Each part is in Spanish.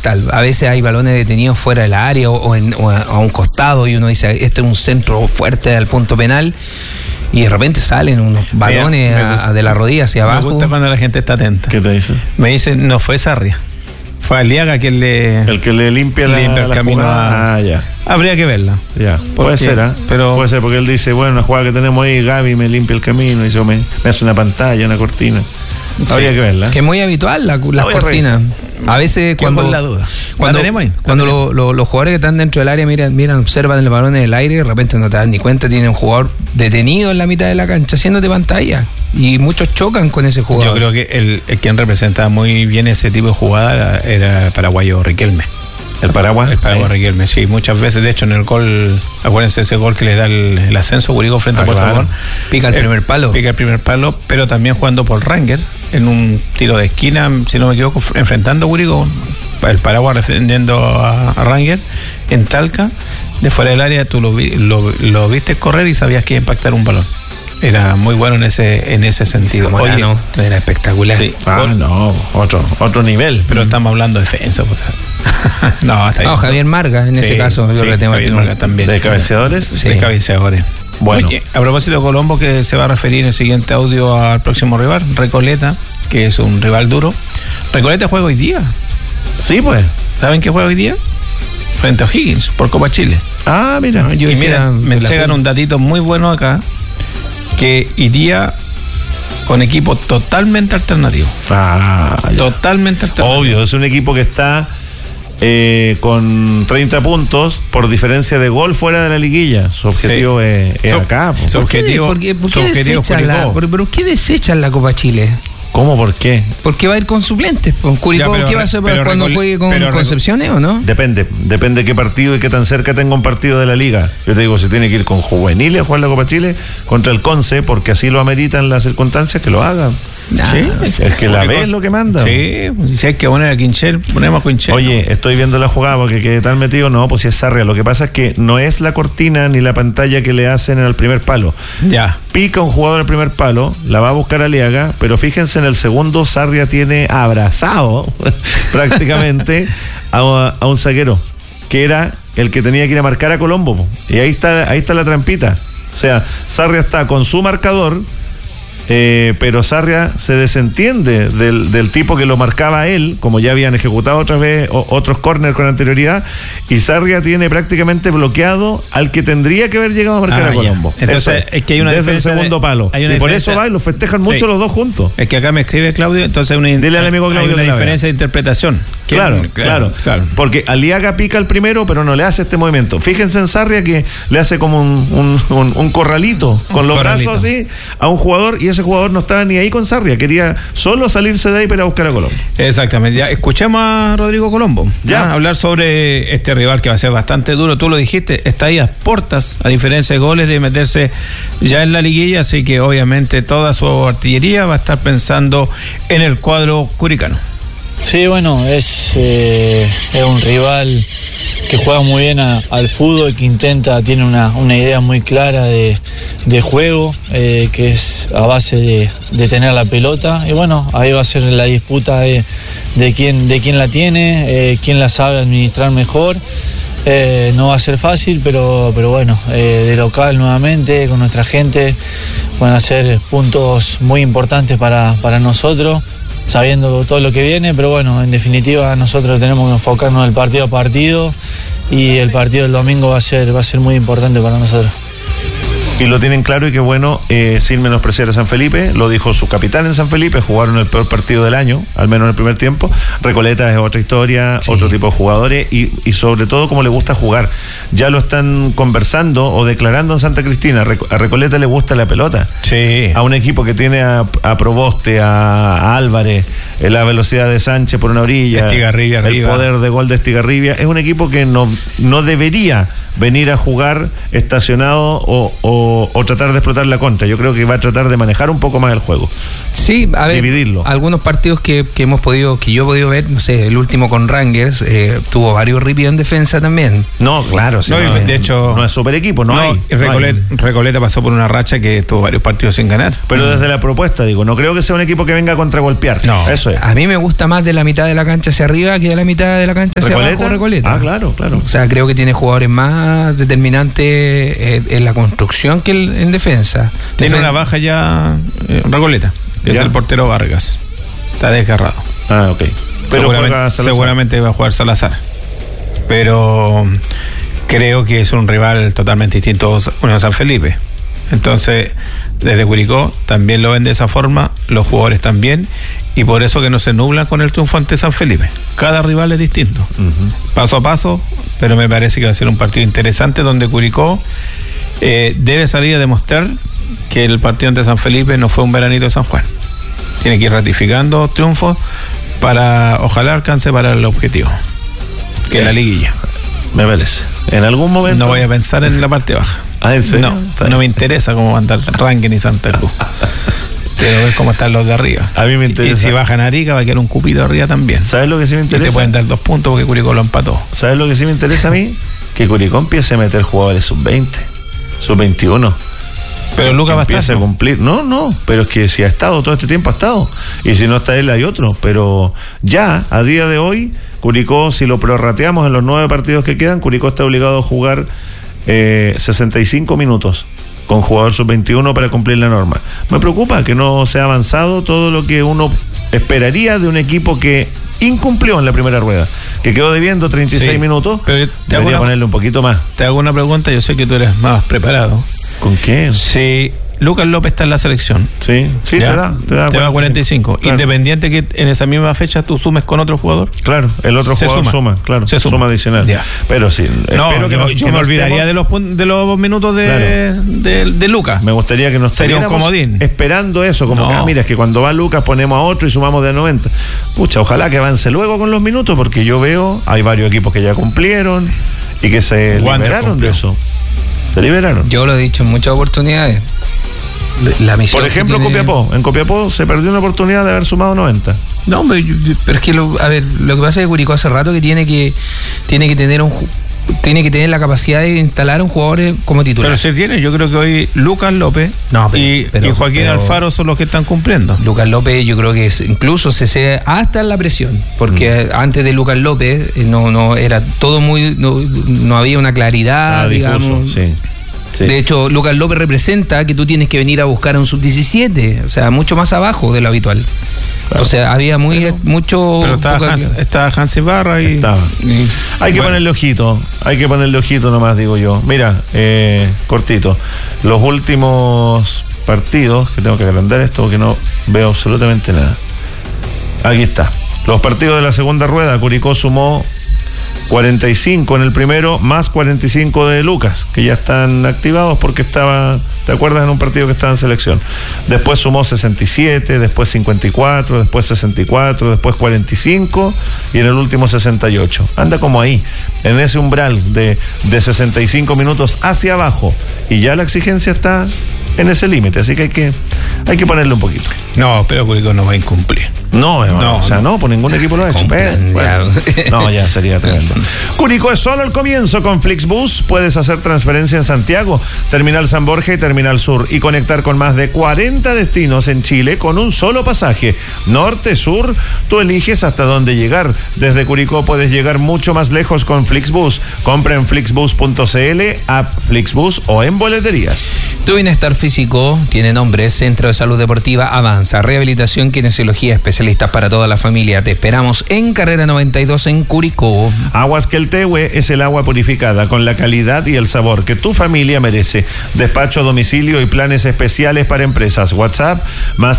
fundamental. A veces hay balones detenidos fuera del área o a un costado y uno dice, este es un centro fuerte al punto penal. Y de repente salen unos balones de la rodilla hacia abajo. Me gusta cuando la gente está atenta. ¿Qué te dice? Me dicen, no fue Sarria. Fue Aliaga quien el que le limpia el camino jugada. ya. Habría que verla. Ya. Puede ser, pero puede ser, porque él dice, bueno, una jugada que tenemos ahí, Gaby me limpia el camino y eso me hace una pantalla, una cortina. Sí. Habría que verla. Que es muy habitual las cortinas. A veces cuando la duda. Cuando los jugadores que están dentro del área miran, observan el balón en el aire, de repente no te das ni cuenta, tiene un jugador detenido en la mitad de la cancha haciéndote pantalla. Y muchos chocan con ese jugador. Yo creo que el quien representaba muy bien ese tipo de jugada era el paraguayo Riquelme. ¿El Paraguas? El Paraguas Riquelme, sí. Muchas veces, de hecho, en el gol, acuérdense ese gol que le da el ascenso, Curicó frente a Puerto Montt. Pica el primer palo. Pica el primer palo, pero también jugando por Ranger, en un tiro de esquina, si no me equivoco, enfrentando a Curicó. El Paraguas defendiendo a Ranger en Talca, de fuera del área, tú lo viste correr y sabías que iba a impactar un balón. Era muy bueno en ese sentido. Oye, no, era espectacular. Sí. Otro nivel. Pero estamos hablando de defensa, pues. No, está bien. Javier Marga, en ese caso. Javier Marga también. ¿De cabeceadores? Sí. De cabeceadores. Bueno. Oye, a propósito de Colombo, que se va a referir en el siguiente audio al próximo rival, Recoleta, que es un rival duro. Recoleta juega hoy día. Sí, pues. ¿Saben qué juega hoy día? Frente a O'Higgins, por Copa Chile. Ah, mira. Me entregan un datito muy bueno acá, que iría con equipo totalmente alternativo. Totalmente alternativo. Obvio, es un equipo que está con 30 puntos por diferencia de gol fuera de la liguilla. Su objetivo es acá. Su objetivo ¿Pero qué desechan la Copa Chile? ¿Cómo? ¿Por qué? Porque va a ir con suplentes. ¿Curicó qué va a hacer cuando juegue con Concepciones o no? Depende de qué partido y qué tan cerca tenga un partido de la liga. Yo te digo, si tiene que ir con juveniles a jugar la Copa Chile contra el Conce, porque así lo ameritan las circunstancias, que lo hagan. Sí, es que la B es lo que manda. Sí, si hay que poner a Quinchel, ponemos a Quinchel. Oye, estoy viendo la jugada porque quedé tan metido. No, pues si es Sarria. Lo que pasa es que no es la cortina ni la pantalla que le hacen en el primer palo. Ya. Pica un jugador al primer palo, la va a buscar Aliaga, pero fíjense, en el segundo Sarria tiene abrazado prácticamente a un zaguero, que era el que tenía que ir a marcar a Colombo. Y ahí está la trampita. O sea, Sarria está con su marcador, pero Sarria se desentiende del tipo que lo marcaba a él, como ya habían ejecutado otra vez otros córner con anterioridad, y Sarria tiene prácticamente bloqueado al que tendría que haber llegado a marcar a Colombo. Entonces es que hay una desde el segundo palo, y por eso va y lo festejan mucho los dos juntos. Es que acá me escribe Claudio, entonces dile al amigo Claudio, hay una diferencia de interpretación. Claro. Porque Aliaga pica el primero, pero no le hace este movimiento. Fíjense en Sarria, que le hace como un corralito con los brazos así a un jugador, y ese jugador no estaba ni ahí con Sarria, quería solo salirse de ahí para buscar a Colombo. Exactamente. Ya escuchemos a Rodrigo Colombo hablar sobre este rival que va a ser bastante duro. Tú lo dijiste, está ahí a portas, a diferencia de goles, de meterse ya en la liguilla, así que obviamente toda su artillería va a estar pensando en el cuadro curicano. Sí, bueno, es un rival que juega muy bien al fútbol, que tiene una idea muy clara de juego, que es a base de tener la pelota. Y bueno, ahí va a ser la disputa de quién la tiene, quién la sabe administrar mejor. No va a ser fácil, pero bueno, de local nuevamente, con nuestra gente, van a ser puntos muy importantes para nosotros, sabiendo todo lo que viene, pero bueno, en definitiva nosotros tenemos que enfocarnos en el partido a partido, y el partido del domingo va a ser muy importante para nosotros. Y lo tienen claro, y qué bueno, sin menospreciar a San Felipe, lo dijo su capitán en San Felipe, jugaron el peor partido del año, al menos en el primer tiempo. Recoleta es otra historia, otro tipo de jugadores, y sobre todo como le gusta jugar. Ya lo están conversando o declarando en Santa Cristina. A Recoleta le gusta la pelota. Sí. A un equipo que tiene a Proboste, a Álvarez, la velocidad de Sánchez por una orilla, Estigarribia el arriba, poder de gol de Estigarribia. Es un equipo que no debería venir a jugar estacionado o tratar de explotar la contra. Yo creo que va a tratar de manejar un poco más el juego. Sí, a ver, dividirlo. Algunos partidos que yo he podido ver, no sé, el último con Rangers, tuvo varios ripios en defensa también. No, claro, sí, de hecho no es super equipo, no hay. Recoleta pasó por una racha que tuvo varios partidos sin ganar. Pero desde la propuesta, digo, no creo que sea un equipo que venga a contragolpear. No, eso es. A mí me gusta más de la mitad de la cancha hacia arriba que de la mitad de la cancha hacia abajo Recoleta. Ah, claro. O sea, creo que tiene jugadores más determinantes en la construcción que en defensa. Tiene una baja ya Recoleta, que es el portero Vargas. Está desgarrado. Ah, ok. Pero seguramente va a jugar Salazar. Pero creo que es un rival totalmente distinto a Unión San Felipe. Entonces, desde Curicó también lo ven de esa forma, los jugadores también, y por eso que no se nublan con el triunfo ante San Felipe. Cada rival es distinto, paso a paso, pero me parece que va a ser un partido interesante donde Curicó debe salir a demostrar que el partido ante San Felipe no fue un veranito de San Juan. Tiene que ir ratificando triunfos para, ojalá alcance para el objetivo, que es la liguilla. Me parece. En algún momento. No voy a pensar en la parte baja. ¿En serio? No me interesa cómo va a andar Rankin y Santa Cruz. Quiero ver cómo están los de arriba. A mí me interesa. Y si bajan a Arica va a quedar un cupito arriba también. ¿Sabes lo que sí me interesa? Y te pueden dar 2 puntos porque Curicó lo empató. ¿Sabes lo que sí me interesa a mí? Que Curicó empiece a meter jugadores sub-20, sub-21. Pero Lucas va a estar. Empieza a cumplir. No, pero es que si ha estado todo este tiempo ha estado. Y si no está él hay otro. Pero ya, a día de hoy, Curicó, si lo prorrateamos en los 9 partidos que quedan, Curicó está obligado a jugar 65 minutos con jugador sub-21 para cumplir la norma. Me preocupa que no se ha avanzado todo lo que uno esperaría de un equipo que incumplió en la primera rueda, que quedó debiendo 36 minutos, pero debería ponerle un poquito más. Te hago una pregunta, yo sé que tú eres más preparado. ¿Con qué? Sí. Lucas López está en la selección. Sí, te da 45. Claro. Independiente que en esa misma fecha tú sumes con otro jugador. Claro, el otro jugador suma, claro, suma adicional. Ya. Pero sí, yo me olvidaría de los minutos de Lucas. Me gustaría que nos sería un comodín. Esperando eso, como que mira, es que cuando va Lucas ponemos a otro y sumamos de 90. Pucha, ojalá que avance luego con los minutos, porque yo veo, hay varios equipos que ya cumplieron y que se liberaron de eso. Se liberaron. Yo lo he dicho en muchas oportunidades. La misión, por ejemplo, Copiapó. En Copiapó se perdió una oportunidad de haber sumado 90. No, pero es que lo que pasa es que Curicó hace rato que tiene que tener la capacidad de instalar a un jugador como titular. Pero se tiene, yo creo que hoy Lucas López y Joaquín Alfaro son los que están cumpliendo. Lucas López yo creo que incluso se cede hasta en la presión, porque antes de Lucas López no era todo no había una claridad, difuso, digamos. Sí. De hecho, Lucas López representa que tú tienes que venir a buscar a un sub-17, o sea, mucho más abajo de lo habitual. Claro. O sea, había mucho. Pero estaba Hans Ibarra y. Hay que ponerle ojito nomás, digo yo. Mira, cortito. Los últimos partidos, que tengo que agrandar esto porque no veo absolutamente nada. Aquí está. Los partidos de la segunda rueda, Curicó sumó 45 en el primero, más 45 de Lucas, que ya están activados porque estaba, ¿te acuerdas? En un partido que estaba en selección. Después sumó 67, después 54, después 64, después 45 y en el último 68. Anda como ahí, en ese umbral de 65 minutos hacia abajo, y ya la exigencia está en ese límite, así que hay que ponerle un poquito. No, pero Curicó no va a incumplir. No, por ningún equipo lo ha hecho. Bueno, ya sería tremendo. Curicó es solo el comienzo. Con Flixbus puedes hacer transferencia en Santiago, Terminal San Borja y Terminal Sur, y conectar con más de 40 destinos en Chile con un solo pasaje. Norte, sur, tú eliges hasta dónde llegar. Desde Curicó puedes llegar mucho más lejos con Flixbus. Compra en flixbus.cl, app Flixbus o en boleterías. Tu bienestar físico tiene nombre: Centro de Salud Deportiva Avanza, rehabilitación, kinesiología, especialistas para toda la familia. Te esperamos en Carrera 92 en Curicó. Aguas Queltehue es el agua purificada con la calidad y el sabor que tu familia merece. Despacho a domicilio y planes especiales para empresas. WhatsApp más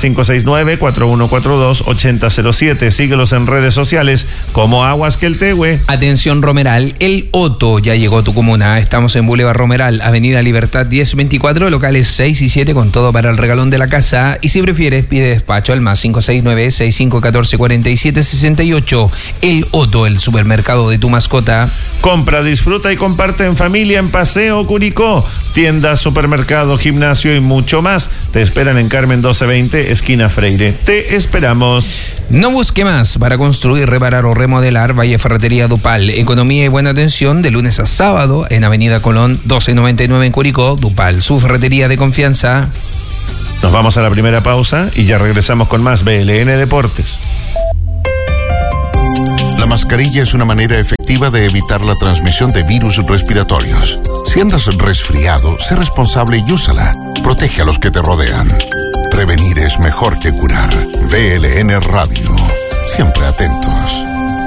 569-4142-8007. Síguelos en redes sociales como Aguas Queltehue. Atención Romeral, el Otto ya llegó a tu comuna. Estamos en Boulevard Romeral, Avenida Libertad 1024, locales 6 y 7, con todo para el regalón de la casa. Y si prefieres, pide despacho al más 569-6 75 14 47 68. El Otto, el supermercado de tu mascota. Compra, disfruta y comparte en familia en Paseo Curicó. Tiendas, supermercado, gimnasio y mucho más. Te esperan en Carmen 1220, esquina Freire. Te esperamos. No busque más. Para construir, reparar o remodelar, Valle Ferretería Dupal. Economía y buena atención de lunes a sábado en Avenida Colón 1299 en Curicó. Dupal, su ferretería de confianza. Nos vamos a la primera pausa y ya regresamos con más BLN Deportes. La mascarilla es una manera efectiva de evitar la transmisión de virus respiratorios. Si andas resfriado, sé responsable y úsala. Protege a los que te rodean. Prevenir es mejor que curar. BLN Radio. Siempre atentos.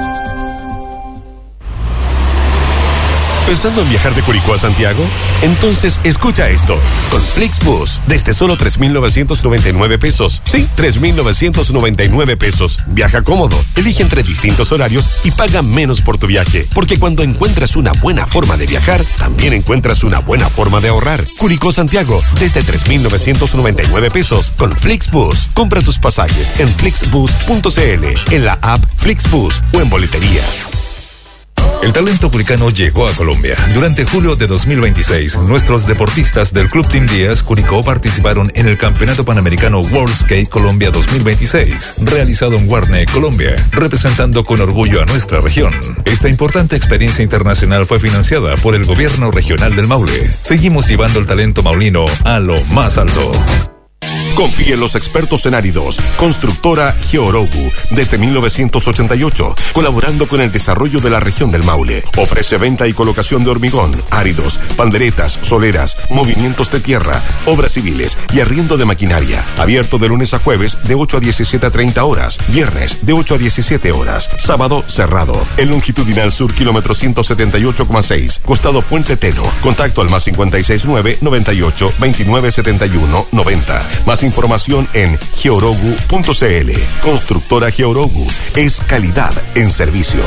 ¿Pensando en viajar de Curicó a Santiago? Entonces escucha esto. Con Flixbus, desde solo 3,999 pesos. Sí, 3,999 pesos. Viaja cómodo, elige entre distintos horarios y paga menos por tu viaje. Porque cuando encuentras una buena forma de viajar, también encuentras una buena forma de ahorrar. Curicó Santiago, desde 3,999 pesos. Con Flixbus, compra tus pasajes en flixbus.cl, en la app Flixbus o en boleterías. El talento curicano llegó a Colombia. Durante julio de 2026, nuestros deportistas del Club Team Díaz Curicó participaron en el Campeonato Panamericano World Skate Colombia 2026, realizado en Guarne, Colombia, representando con orgullo a nuestra región. Esta importante experiencia internacional fue financiada por el Gobierno Regional del Maule. Seguimos llevando el talento maulino a lo más alto. Confíe en los expertos en áridos. Constructora Georogu, desde 1988, colaborando con el desarrollo de la región del Maule. Ofrece venta y colocación de hormigón, áridos, panderetas, soleras, movimientos de tierra, obras civiles y arriendo de maquinaria. Abierto de lunes a jueves de 8 a 17 a 30 horas, viernes de 8 a 17 horas, sábado cerrado. En longitudinal sur, kilómetro 178,6, costado Puente Teno. Contacto al más 569 98 29 71 90. Más información en georogu.cl. Constructora Georogu es calidad en servicios.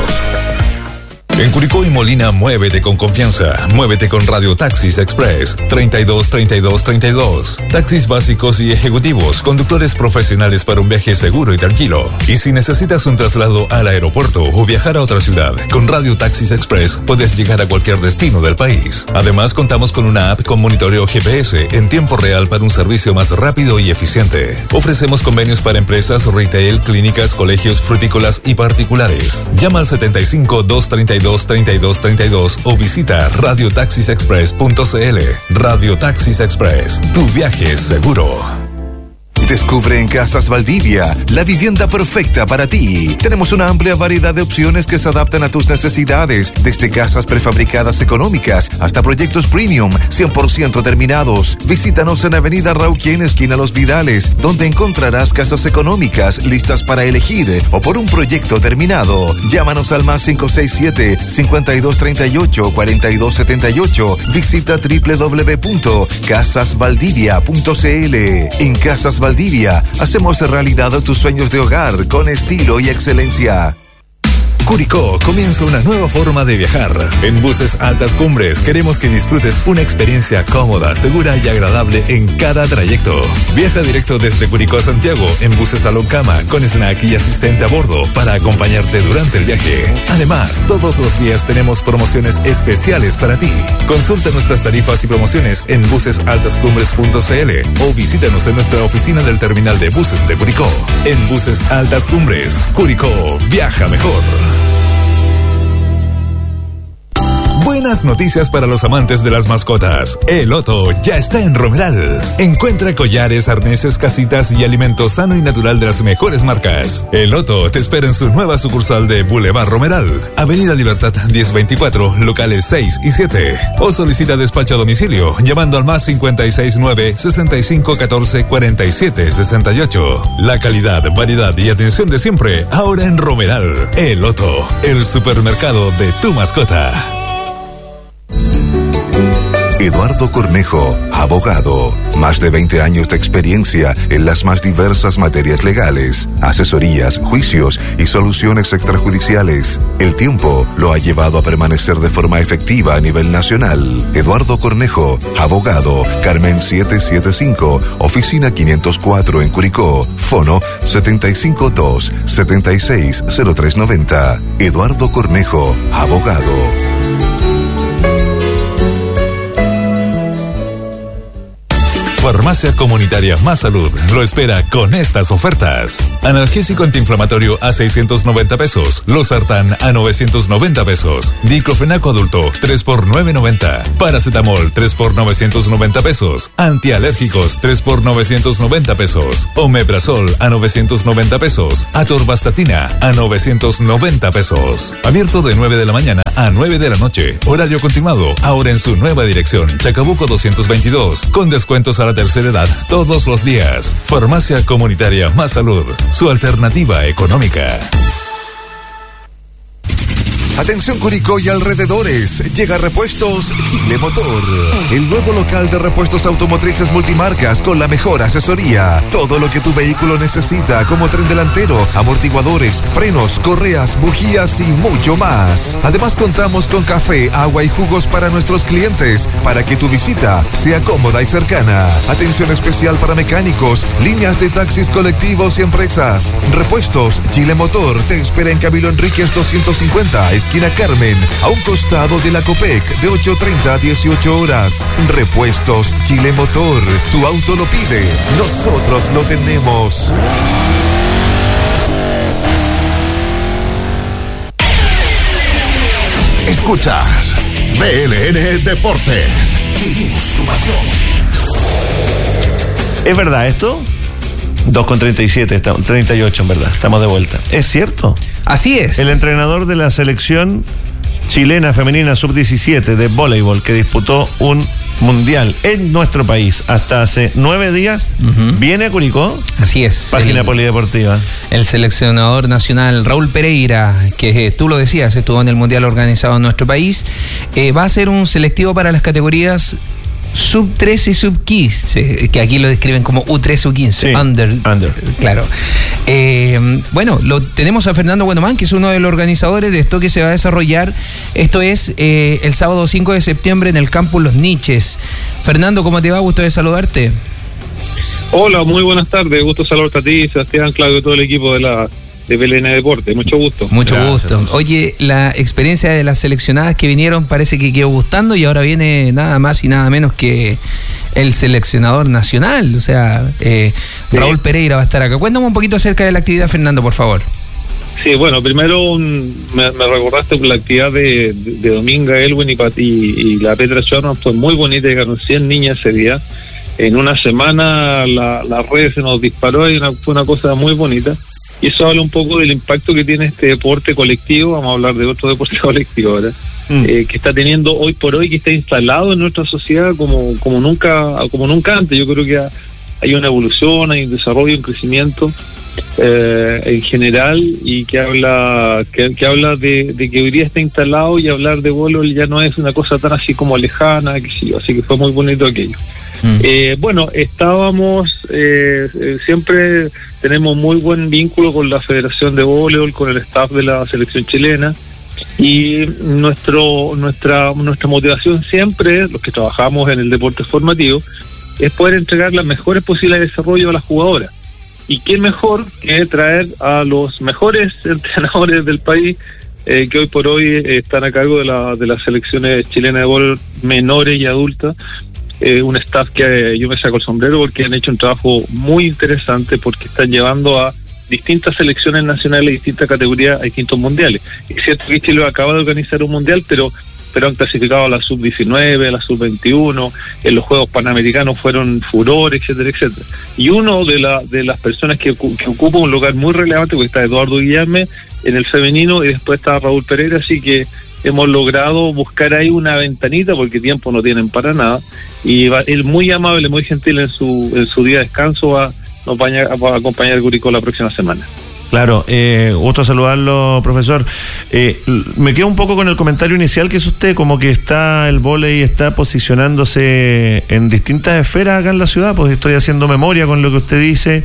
En Curicó y Molina, muévete con confianza. Muévete con Radio Taxis Express 32 32 32. Taxis básicos y ejecutivos, conductores profesionales para un viaje seguro y tranquilo. Y si necesitas un traslado al aeropuerto o viajar a otra ciudad, con Radio Taxis Express puedes llegar a cualquier destino del país. Además, contamos con una app con monitoreo GPS en tiempo real para un servicio más rápido y eficiente. Ofrecemos convenios para empresas, retail, clínicas, colegios, frutícolas y particulares. Llama al 75 232 32 32 o visita radiotaxisexpress.cl. Radio Taxis Express, tu viaje es seguro. Descubre en Casas Valdivia la vivienda perfecta para ti. Tenemos una amplia variedad de opciones que se adaptan a tus necesidades, desde casas prefabricadas económicas hasta proyectos premium 100% terminados. Visítanos en Avenida Rauquien, esquina Los Vidales, donde encontrarás casas económicas listas para elegir o por un proyecto terminado. Llámanos al más 567-5238-4278. Visita www.casasvaldivia.cl. En Casas Valdivia hacemos realidad tus sueños de hogar con estilo y excelencia. Curicó comienza una nueva forma de viajar. En Buses Altas Cumbres queremos que disfrutes una experiencia cómoda, segura y agradable en cada trayecto. Viaja directo desde Curicó a Santiago en buses Salón Cama con snack y asistente a bordo para acompañarte durante el viaje. Además, todos los días tenemos promociones especiales para ti. Consulta nuestras tarifas y promociones en busesaltascumbres.cl o visítanos en nuestra oficina del terminal de buses de Curicó. En Buses Altas Cumbres, Curicó, viaja mejor. Buenas noticias para los amantes de las mascotas. El Otto ya está en Romeral. Encuentra collares, arneses, casitas y alimento sano y natural de las mejores marcas. El Otto te espera en su nueva sucursal de Boulevard Romeral, Avenida Libertad 1024, locales 6 y 7. O solicita despacho a domicilio llamando al más 569 6514 4768. La calidad, variedad y atención de siempre ahora en Romeral. El Otto, el supermercado de tu mascota. Eduardo Cornejo abogado. Más de 20 años de experiencia en las más diversas materias legales, asesorías, juicios y soluciones extrajudiciales. El tiempo lo ha llevado a permanecer de forma efectiva a nivel nacional. Eduardo Cornejo, abogado, Carmen 775, oficina 504 en Curicó, fono 752-760390. Eduardo Cornejo, abogado. Farmacia Comunitaria Más Salud lo espera con estas ofertas. Analgésico antiinflamatorio a 690 pesos. Losartán a 990 pesos. Diclofenaco adulto 3 por 990. Paracetamol 3 por 990 pesos. Antialérgicos 3 por 990 pesos. Omeprazol a 990 pesos. Atorvastatina a 990 pesos. Abierto de 9 de la mañana a 9 de la noche. Horario continuado. Ahora en su nueva dirección. Chacabuco 222. Con descuentos a la tercera edad todos los días. Farmacia Comunitaria Más Salud, su alternativa económica. Atención Curicó y alrededores, llega Repuestos Chile Motor, el nuevo local de repuestos automotrices multimarcas con la mejor asesoría. Todo lo que tu vehículo necesita, como tren delantero, amortiguadores, frenos, correas, bujías y mucho más. Además contamos con café, agua y jugos para nuestros clientes, para que tu visita sea cómoda y cercana. Atención especial para mecánicos, líneas de taxis colectivos y empresas. Repuestos Chile Motor te espera en Camilo Enríquez 250, esquina Carmen, a un costado de la Copec, de 8:30 a 18 horas. Repuestos Chile Motor. Tu auto lo pide, nosotros lo tenemos. Escuchas BLN Deportes. Vivimos tu pasión. ¿Es verdad esto? 2:37, 38 en verdad, estamos de vuelta. ¿Es cierto? Así es. El entrenador de la selección chilena femenina sub-17 de voleibol que disputó un mundial en nuestro país hasta hace 9 días, viene a Curicó. Así es. Página polideportiva. El seleccionador nacional Raúl Pereira, que tú lo decías, estuvo en el mundial organizado en nuestro país, va a ser un selectivo para las categorías sub-13 y sub-15, que aquí lo describen como U13 U15, Sí, under. Claro. Bueno, tenemos a Fernando Buenomán, que es uno de los organizadores de esto que se va a desarrollar. Esto es el sábado 5 de septiembre en el campus Los Niches. Fernando, ¿cómo te va? Gusto de saludarte. Hola, muy buenas tardes. Gusto saludarte a ti, Sebastián, Claudio, todo el equipo de BLN Deporte. Mucho gusto. Mucho gusto. Oye, la experiencia de las seleccionadas que vinieron parece que quedó gustando y ahora viene nada más y nada menos que el seleccionador nacional. O sea, Raúl Pereira va a estar acá. Cuéntame un poquito acerca de la actividad, Fernando, por favor. Sí, bueno, primero me recordaste la actividad de Dominga Elwin y la Petra Schwarman fue muy bonita, llegaron 100 niñas ese día. En una semana las redes se nos disparó y fue una cosa muy bonita. Y eso habla un poco del impacto que tiene este deporte colectivo. Vamos a hablar de otro deporte colectivo ahora, que está teniendo hoy por hoy, que está instalado en nuestra sociedad como nunca antes. Yo creo que hay una evolución, hay un desarrollo, un crecimiento en general, y que habla de que hoy día está instalado, y hablar de voleibol ya no es una cosa tan así como lejana, que sí. Así que fue muy bonito aquello. Bueno, estábamos siempre tenemos muy buen vínculo con la Federación de Voleibol, con el staff de la selección chilena, y nuestra motivación siempre, los que trabajamos en el deporte formativo, es poder entregar las mejores posibilidades de desarrollo a las jugadoras. Y qué mejor que traer a los mejores entrenadores del país, que hoy por hoy están a cargo de las selecciones chilenas de voleibol menores y adultas. Un staff que yo me saco el sombrero porque han hecho un trabajo muy interesante, porque están llevando a distintas selecciones nacionales, distintas categorías, a distintos mundiales. Es cierto que Chile acaba de organizar un mundial, pero han clasificado a la sub-19, a la sub-21, en los Juegos Panamericanos fueron furor, etcétera, etcétera. Y uno de las personas que ocupa un lugar muy relevante, porque está Eduardo Guillerme en el femenino, y después está Raúl Pereira, así que hemos logrado buscar ahí una ventanita, porque tiempo no tienen para nada, y él muy amable, muy gentil en su día de descanso va a acompañar a Curicó la próxima semana. Claro, gusto saludarlo, profesor. Me quedo un poco con el comentario inicial que hizo usted, como que el vóley está posicionándose en distintas esferas acá en la ciudad, pues estoy haciendo memoria con lo que usted dice.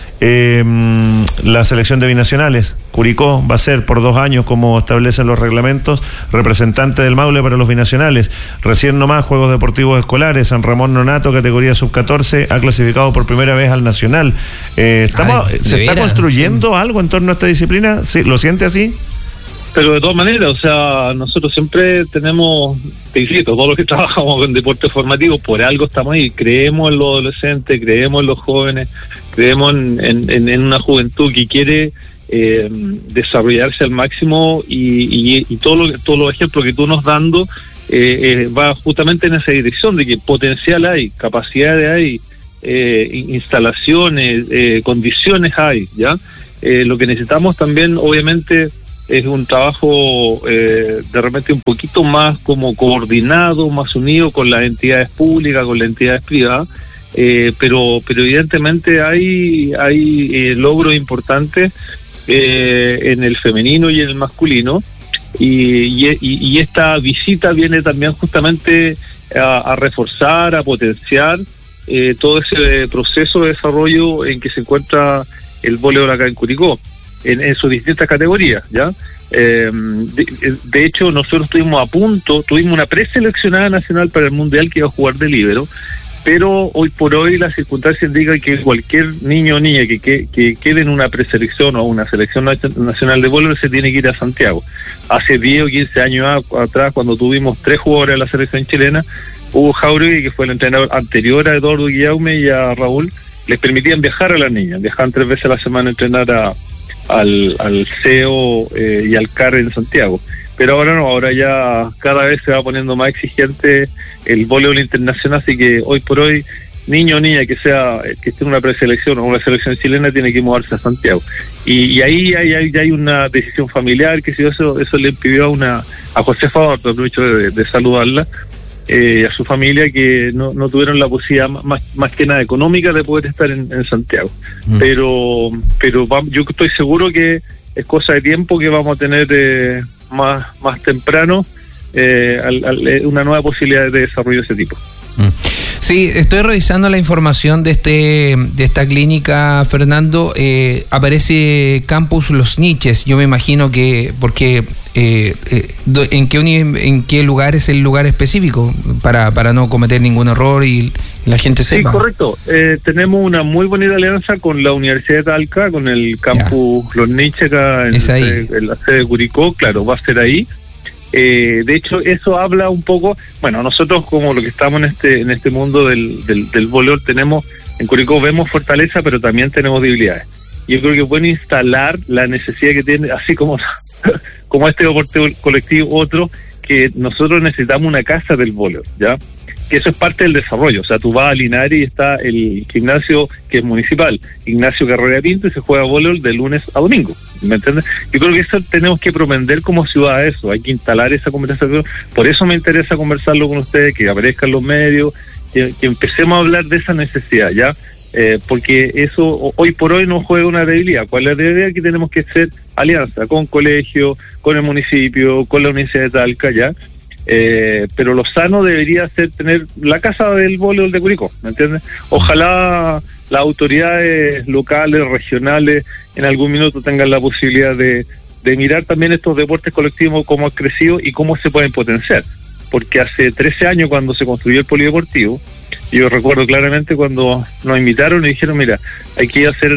La selección de binacionales, Curicó va a ser por 2 años, como establecen los reglamentos, representante del Maule para los binacionales. Recién nomás, Juegos Deportivos Escolares, San Ramón Nonato, categoría sub-14, ha clasificado por primera vez al Nacional. ¿Se está construyendo algo en torno a esta disciplina? ¿Sí? ¿Lo siente así? Pero de todas maneras, o sea, nosotros siempre tenemos, te insisto, todos los que trabajamos con deporte formativo, por algo estamos ahí, creemos en los adolescentes, creemos en los jóvenes, creemos en una juventud que quiere desarrollarse al máximo y todos los ejemplos que tú nos dando va justamente en esa dirección de que potencial hay, capacidades hay, instalaciones, condiciones hay, ¿ya? Lo que necesitamos también, obviamente, es un trabajo de repente un poquito más como coordinado, más unido con las entidades públicas, con las entidades privadas, pero evidentemente hay logros importantes en el femenino y en el masculino, y esta visita viene también justamente a reforzar, a potenciar todo ese proceso de desarrollo en que se encuentra el voleibol acá en Curicó, en sus distintas categorías, ¿ya? De hecho, nosotros tuvimos una preseleccionada nacional para el Mundial que iba a jugar de líbero, pero hoy por hoy las circunstancias indican que cualquier niño o niña que quede en una preselección o una selección nacional de voleibol se tiene que ir a Santiago. Hace 10 o 15 años atrás, cuando tuvimos 3 jugadores de la selección chilena, Hugo Jauregui, que fue el entrenador anterior a Eduardo Guillaume y a Raúl, les permitían viajar a las niñas, viajaban 3 veces a la semana a entrenar al CEO y al CAR en Santiago. Pero ahora no, ahora ya cada vez se va poniendo más exigente el voleibol internacional, así que hoy por hoy, niño o niña que esté en una preselección o una selección chilena tiene que mudarse a Santiago. Y ahí hay una decisión familiar, que si eso le impidió a Josefa, aprovecho de saludarla, a su familia, que no tuvieron la posibilidad más que nada económica de poder estar en Santiago. Pero yo estoy seguro que es cosa de tiempo que vamos a tener más temprano una nueva posibilidad de desarrollo de ese tipo. Sí, estoy revisando la información de esta clínica, Fernando. Aparece Campus Los Niches. Yo me imagino que porque ¿en qué lugar es el lugar específico para no cometer ningún error y la gente sepa? Sí, correcto. Tenemos una muy bonita alianza con la Universidad de Talca, con el Campus Los Niches acá en la sede de Curicó. Claro, va a ser ahí. De hecho, eso habla un poco, bueno, nosotros como lo que estamos en este mundo del voleibol, tenemos, en Curicó vemos fortaleza, pero también tenemos debilidades. Yo creo que es bueno instalar la necesidad que tiene, así como este deporte colectivo, otro, que nosotros necesitamos una casa del voleibol, ¿ya? Que eso es parte del desarrollo. O sea, tú vas a Linares y está el gimnasio que es municipal, Ignacio Carrera Pinto, y se juega voleibol de lunes a domingo, ¿me entiendes? Yo creo que eso tenemos que propender como ciudad, eso, hay que instalar esa conversación. Por eso me interesa conversarlo con ustedes, que aparezcan los medios, que empecemos a hablar de esa necesidad, ¿ya? Porque eso hoy por hoy nos juega una debilidad. ¿Cuál es la debilidad? Que tenemos que hacer alianza con colegio, con el municipio, con la Universidad de Talca, ¿ya? Pero lo sano debería ser tener la casa del voleibol de Curicó, ¿me entiendes? Ojalá las autoridades locales, regionales, en algún minuto tengan la posibilidad de mirar también estos deportes colectivos, cómo han crecido y cómo se pueden potenciar. Porque hace 13 años, cuando se construyó el polideportivo, yo recuerdo claramente cuando nos invitaron y dijeron, mira, hay que hacer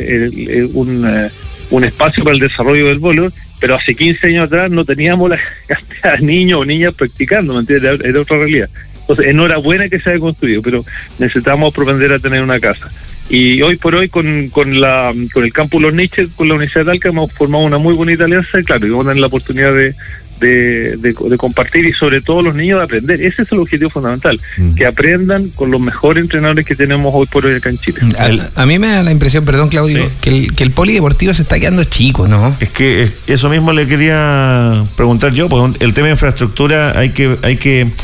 un espacio para el desarrollo del voleibol, pero hace 15 años atrás no teníamos la cantidad de niños o niñas practicando, ¿me entiendes? Era otra realidad. Entonces, enhorabuena que se haya construido, pero necesitamos propender a tener una casa. Y hoy por hoy, con el Campus Los Niches, con la Universidad de Talca, hemos formado una muy bonita alianza, y claro, y vamos a tener la oportunidad de compartir, y sobre todo los niños de aprender. Ese es el objetivo fundamental, que aprendan con los mejores entrenadores que tenemos hoy por hoy acá en Chile. A mí me da la impresión, perdón Claudio, sí, que el polideportivo se está quedando chico, ¿no? Es que eso mismo le quería preguntar yo, porque el tema de infraestructura hay que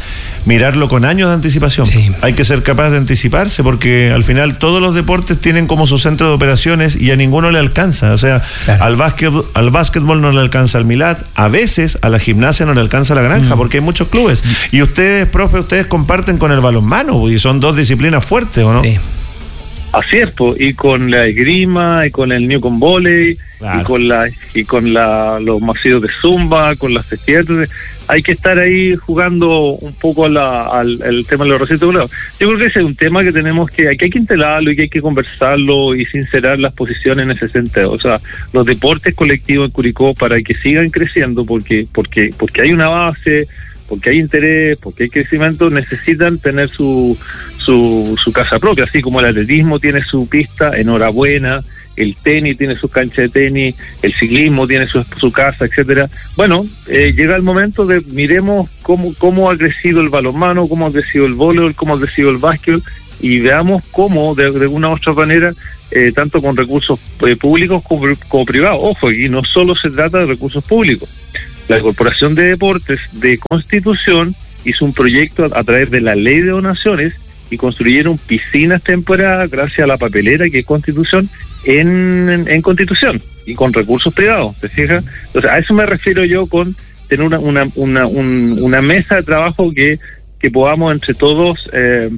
mirarlo con años de anticipación. Sí. Hay que ser capaz de anticiparse, porque al final todos los deportes tienen como su centro de operaciones y a ninguno le alcanza. O sea, claro, al básquetbol no le alcanza al Milat, a veces a la gimnasia no le alcanza a la Granja, porque hay muchos clubes. Y ustedes, profe, ustedes comparten con el balonmano, y son dos disciplinas fuertes, ¿o no? Sí. Así es, po, y con la esgrima, y con el Newcomb Volley, claro, y con los masivos de Zumba, con las festividades. Hay que estar ahí jugando un poco al tema de los recintos. Yo creo que ese es un tema que tenemos que hay que instalarlo y que hay que conversarlo y sincerar las posiciones en ese sentido. O sea, los deportes colectivos en Curicó, para que sigan creciendo, porque hay una base, porque hay interés, porque hay crecimiento, necesitan tener su casa propia, así como el atletismo tiene su pista, enhorabuena, el tenis tiene su cancha de tenis, el ciclismo tiene su casa, etcétera. Bueno, llega el momento de miremos cómo ha crecido el balonmano, cómo ha crecido el voleibol, cómo ha crecido el básquet, y veamos cómo, de una u otra manera, tanto con recursos públicos como privados. Ojo, aquí no solo se trata de recursos públicos. La Corporación de Deportes de Constitución hizo un proyecto a través de la Ley de Donaciones y construyeron piscinas temporadas gracias a la papelera que es Constitución en Constitución y con recursos privados, ¿te fijas? Entonces, a eso me refiero yo con tener una mesa de trabajo que podamos entre todos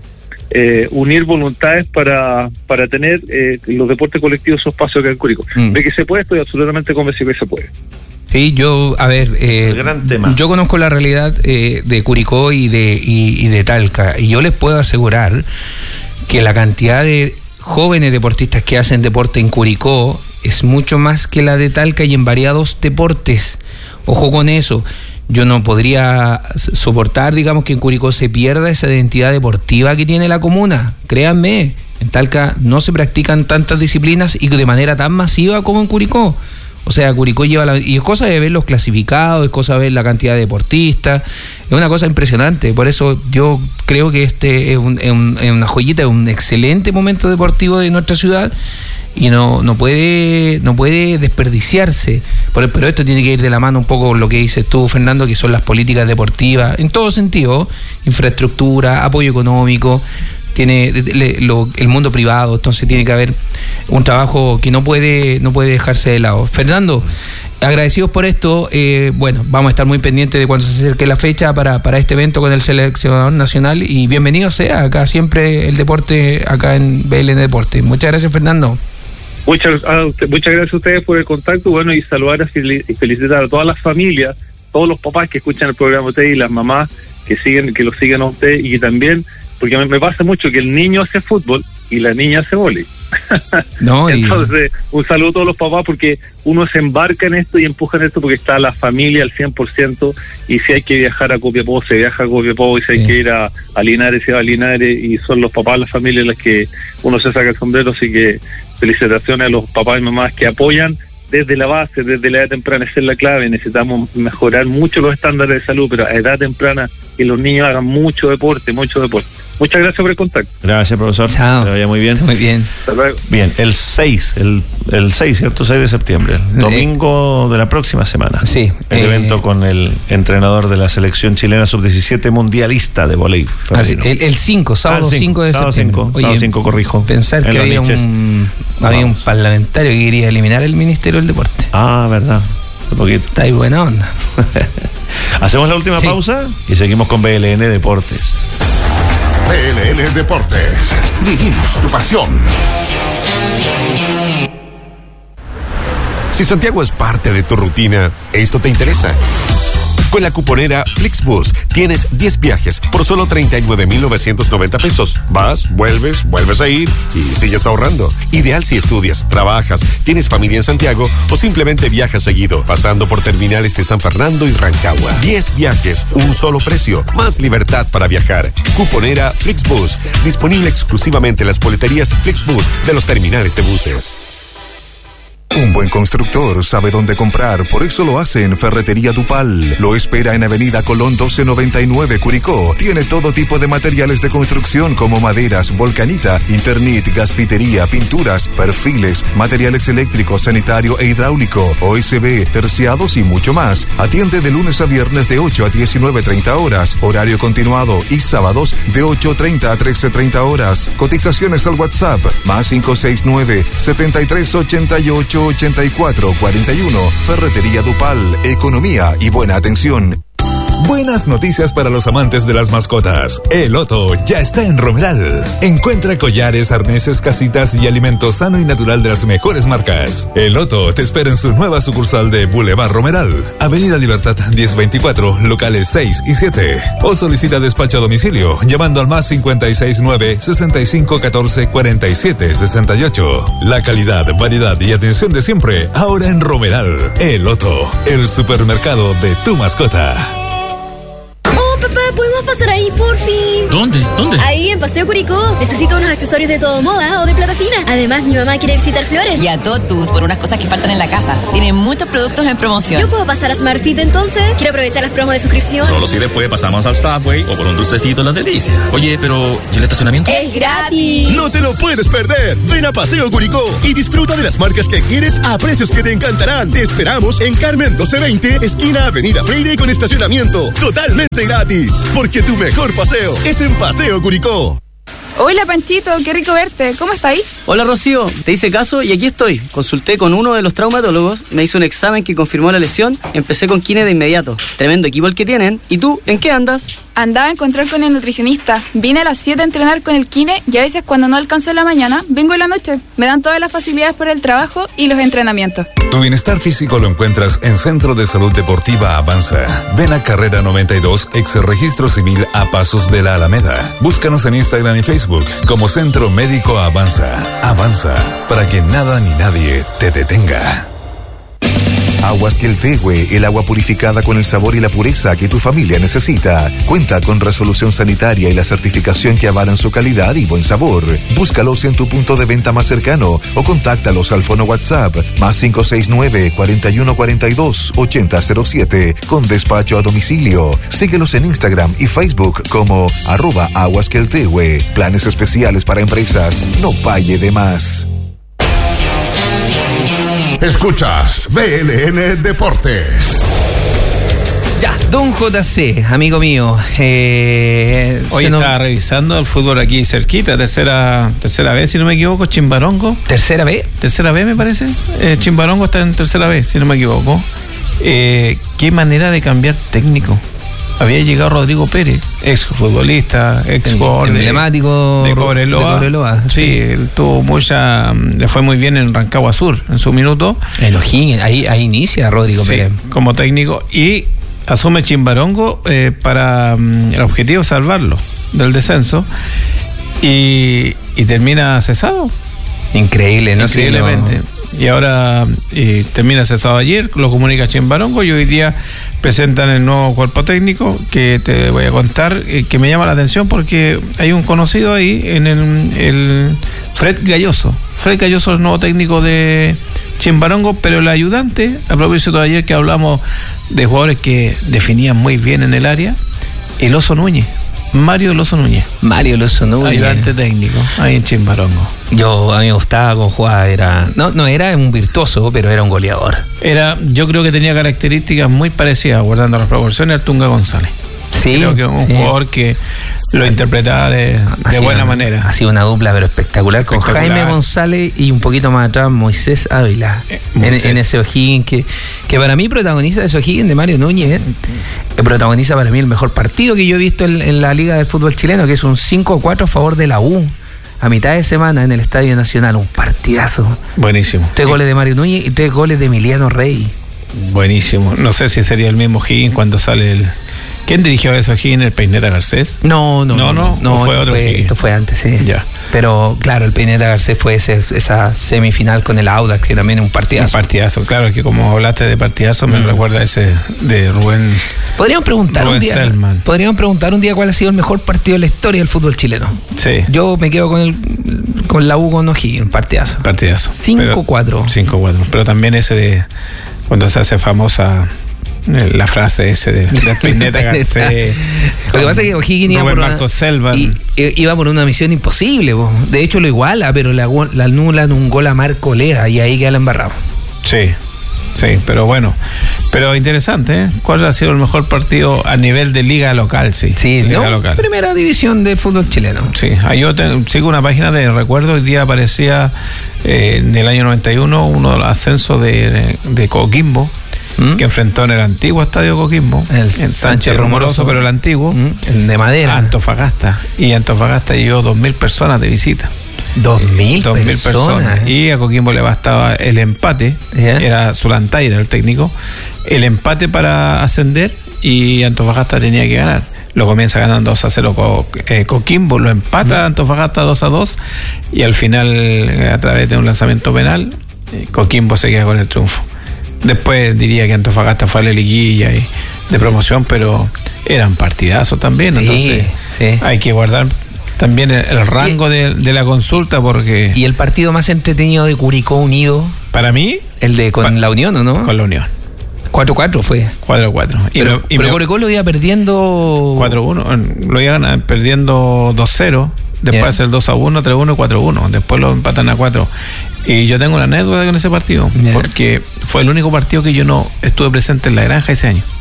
unir voluntades para tener los deportes colectivos esos espacios que hay en Curicó. De que se puede, estoy absolutamente convencido que se puede. Sí, es el gran tema. Yo conozco la realidad de Curicó y de Talca, y yo les puedo asegurar que la cantidad de jóvenes deportistas que hacen deporte en Curicó es mucho más que la de Talca y en variados deportes. Ojo con eso. Yo no podría soportar, digamos, que en Curicó se pierda esa identidad deportiva que tiene la comuna. Créanme, en Talca no se practican tantas disciplinas y de manera tan masiva como en Curicó. O sea, Curicó lleva y es cosa de ver los clasificados, es cosa de ver la cantidad de deportistas, es una cosa impresionante. Por eso yo creo que este es una joyita, es un excelente momento deportivo de nuestra ciudad y no puede desperdiciarse. Pero esto tiene que ir de la mano un poco con lo que dices tú, Fernando, que son las políticas deportivas, en todo sentido, infraestructura, apoyo económico, tiene el mundo privado, entonces tiene que haber un trabajo que no puede dejarse de lado. Fernando, agradecidos por esto, bueno, vamos a estar muy pendientes de cuando se acerque la fecha para este evento con el seleccionador nacional, y bienvenido sea acá siempre el deporte, acá en BLN Deporte. Muchas gracias, Fernando. Muchas gracias a ustedes por el contacto, bueno, y saludar y felicitar a todas las familias, todos los papás que escuchan el programa de ustedes y las mamás que lo siguen a ustedes, y que también, porque me pasa mucho que el niño hace fútbol y la niña hace vóley. Entonces, un saludo a todos los papás, porque uno se embarca en esto y empuja en esto porque está la familia al 100%, y si hay que viajar a Copiapó, se viaja a Copiapó, y si hay que ir a Linares, se va a Linares, y son los papás, las familias las que uno se saca el sombrero. Así que felicitaciones a los papás y mamás que apoyan desde la base, desde la edad temprana. Esa es la clave. Necesitamos mejorar mucho los estándares de salud, pero a edad temprana que los niños hagan mucho deporte. Muchas gracias por el contacto. Gracias, profesor. Chao. Que vaya muy bien. Muy bien. Hasta luego. Bien, el 6, ¿cierto? 6 de septiembre, domingo de la próxima semana. Sí. El evento con el entrenador de la selección chilena sub-17 mundialista de voleibol femenino. El 5, sábado 5 de septiembre. Sábado 5, corrijo. Pensar que había un parlamentario que quería eliminar el Ministerio del Deporte. Ah, verdad. Hace poquito. Está ahí buena onda. Hacemos la última pausa y seguimos con BLN Deportes. BLN Deportes. Vivimos tu pasión. Si Santiago es parte de tu rutina, esto te interesa. Con la cuponera Flixbus tienes 10 viajes por solo 39,990 pesos. Vas, vuelves a ir y sigues ahorrando. Ideal si estudias, trabajas, tienes familia en Santiago o simplemente viajas seguido, pasando por terminales de San Fernando y Rancagua. 10 viajes, un solo precio, más libertad para viajar. Cuponera Flixbus, disponible exclusivamente en las boleterías Flixbus de los terminales de buses. Un buen constructor sabe dónde comprar, por eso lo hace en Ferretería Dupal. Lo espera en Avenida Colón 1299, Curicó. Tiene todo tipo de materiales de construcción como maderas, volcanita, Internet, gasfitería, pinturas, perfiles, materiales eléctricos, sanitario e hidráulico, OSB, terciados y mucho más. Atiende de lunes a viernes de 8 a 19:30 horas, horario continuado, y sábados de 8:30 a 13:30 horas. Cotizaciones al WhatsApp, más 569-7388-8441. Ferretería Dupal, economía y buena atención. Buenas noticias para los amantes de las mascotas. El Otto ya está en Romeral. Encuentra collares, arneses, casitas y alimento sano y natural de las mejores marcas. El Otto te espera en su nueva sucursal de Boulevard Romeral, Avenida Libertad 1024, locales 6 y 7. O solicita despacho a domicilio llamando al más 569-6514-4768. La calidad, variedad y atención de siempre, ahora en Romeral. El Otto, el supermercado de tu mascota. Papá, ¿podemos pasar ahí, por fin? ¿Dónde? Ahí, en Paseo Curicó. Necesito unos accesorios de todo moda o de plata fina. Además, mi mamá quiere visitar Flores. Y a Totus por unas cosas que faltan en la casa. Tienen muchos productos en promoción. ¿Yo puedo pasar a Smart Fit entonces? Quiero aprovechar las promos de suscripción. Solo si después pasamos al Subway o por un dulcecito en las delicias. Oye, pero ¿y el estacionamiento? ¡Es gratis! ¡No te lo puedes perder! Ven a Paseo Curicó y disfruta de las marcas que quieres a precios que te encantarán. Te esperamos en Carmen 1220, esquina Avenida Freire, con estacionamiento totalmente gratis. Porque tu mejor paseo es en Paseo Curicó. Hola Panchito, qué rico verte. ¿Cómo estáis? Hola Rocío, te hice caso y aquí estoy. Consulté con uno de los traumatólogos, me hizo un examen que confirmó la lesión, empecé con kine de inmediato. Tremendo equipo el que tienen. ¿Y tú, en qué andas? Andaba a encontrar con el nutricionista. Vine a las 7 a entrenar con el kine y a veces cuando no alcanzo en la mañana, vengo en la noche. Me dan todas las facilidades para el trabajo y los entrenamientos. Tu bienestar físico lo encuentras en Centro de Salud Deportiva Avanza. Ven a Carrera 92, ex Registro Civil a Pasos de la Alameda. Búscanos en Instagram y Facebook como Centro Médico Avanza. Avanza, para que nada ni nadie te detenga. Aguas Queltehue, el agua purificada con el sabor y la pureza que tu familia necesita. Cuenta con resolución sanitaria y la certificación que avalan su calidad y buen sabor. Búscalos en tu punto de venta más cercano o contáctalos al fono WhatsApp más 569-4142-8007 con despacho a domicilio. Síguelos en Instagram y Facebook como @aguasqueltehue. Planes especiales para empresas. No pague de más. Escuchas VLN Deportes. Ya, Don JC, amigo mío. Hoy estaba revisando el fútbol aquí cerquita, tercera vez, si no me equivoco, Chimbarongo. ¿Tercera B? Tercera B, me parece. Chimbarongo está en tercera vez, si no me equivoco. Qué manera de cambiar técnico. Había llegado Rodrigo Pérez, ex futbolista, ex jugador emblemático de Cobreloa. Sí, él le fue muy bien en Rancagua Sur en su minuto. En O'Higgins, ahí inicia Rodrigo Pérez como técnico y asume Chimbarongo para el objetivo salvarlo del descenso y termina cesado. Increíble, ¿no? Increíblemente. Y ahora termina cesado ayer, lo comunica Chimbarongo y hoy día presentan el nuevo cuerpo técnico que te voy a contar, que me llama la atención porque hay un conocido ahí en el Fred Galloso. Fred Galloso es el nuevo técnico de Chimbarongo, pero el ayudante, a propósito de ayer que hablamos de jugadores que definían muy bien en el área, el Oso Núñez. Mario Loso Núñez. Ayudante técnico, ahí en Chimbarongo. A mí me gustaba cómo jugaba. No era un virtuoso, pero era un goleador. Yo creo que tenía características muy parecidas, guardando las proporciones, al Tunga González. Sí. Creo que un jugador que lo interpretaba de buena manera. Ha sido una dupla, pero espectacular, con Jaime González y un poquito más atrás Moisés Ávila. En ese O'Higgins que para mí protagoniza ese O'Higgins de Mario Núñez. Protagoniza para mí el mejor partido que yo he visto en la Liga del Fútbol Chileno, que es un 5-4 a favor de la U. A mitad de semana en el Estadio Nacional, un partidazo. Buenísimo. 3 goles de Mario Núñez y 3 goles de Emiliano Rey. Buenísimo. No sé si sería el mismo Higgins cuando sale ¿Quién dirigió eso aquí en el Peineta Garcés? No, fue otro. Esto fue antes, sí. Ya. Pero claro, el Peineta Garcés fue esa semifinal con el Audax, que también es un partidazo. Un partidazo, claro, que como hablaste de partidazo, me recuerda ese de Rubén. Podríamos preguntar un día cuál ha sido el mejor partido de la historia del fútbol chileno. Sí. Yo me quedo con la U con O'Higgins, partidazo. 5-4. 5-4. Pero también ese de cuando se hace famosa la frase ese de Peineta Garcés. Lo que pasa es que O'Higgins iba por una misión imposible. De hecho lo iguala, pero la anulan un gol a Marco Lea y ahí queda la embarrado. Sí, pero bueno. Pero interesante, ¿eh? ¿Cuál ha sido el mejor partido a nivel de liga local? Sí, liga local. Primera división del fútbol chileno. Sí, ahí yo sigo una página de recuerdo. Hoy día aparecía en el año 91 uno de los ascensos de Coquimbo, que enfrentó en el antiguo estadio Coquimbo, el Sánchez Rumoroso, pero el antiguo, el de madera, Antofagasta. Y Antofagasta llevó 2.000 personas de visita. 2.000 personas. Y a Coquimbo le bastaba el empate, era Zulantaira el técnico, el empate para ascender, y Antofagasta tenía que ganar. Lo comienza ganando 2-0 Coquimbo, lo empata Antofagasta 2-2, y al final, a través de un lanzamiento penal, Coquimbo se queda con el triunfo. Después diría que Antofagasta fue a la liguilla y de promoción, pero eran partidazos también, entonces hay que guardar también el rango de la consulta, porque... ¿Y el partido más entretenido de Curicó Unido? Para mí... El de con la Unión, ¿o no? Con la Unión. 4-4 fue. 4-4. Pero Curicó lo iba perdiendo... 4-1, lo iban perdiendo 2-0, después el 2-1, 3-1 y 4-1, después lo empatan a 4. Y yo tengo una anécdota con ese partido, porque fue el único partido que yo no estuve presente en la granja ese año.